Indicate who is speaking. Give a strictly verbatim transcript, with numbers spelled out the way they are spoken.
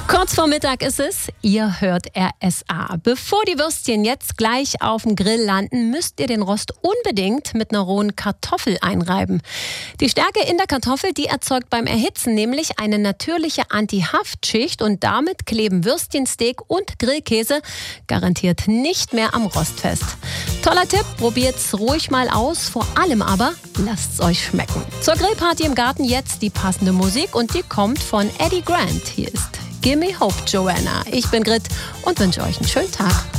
Speaker 1: Kurz vor Mittag ist es, ihr hört R S A. Bevor die Würstchen jetzt gleich auf dem Grill landen, müsst ihr den Rost unbedingt mit einer rohen Kartoffel einreiben. Die Stärke in der Kartoffel, die erzeugt beim Erhitzen nämlich eine natürliche Anti-Haftschicht und damit kleben Würstchen, Steak und Grillkäse garantiert nicht mehr am Rost fest. Toller Tipp, probiert's ruhig mal aus, vor allem aber lasst's euch schmecken. Zur Grillparty im Garten jetzt die passende Musik und die kommt von Eddie Grant. Hier ist Gimme Hope, Joanna. Ich bin Grit und wünsche euch einen schönen Tag.